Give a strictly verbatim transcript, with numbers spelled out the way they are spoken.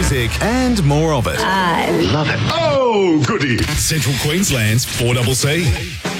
music and more of it. I love it. Oh, goody. Central Queensland's four C C.